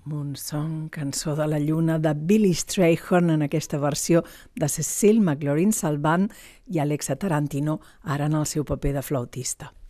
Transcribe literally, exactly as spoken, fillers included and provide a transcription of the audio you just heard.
Moonsong, cançó de la lluna de Billy Strayhorn en aquesta versió de Cecil McLaurin Salvant i Alexa Tarantino, ara en el seu paper de flautista.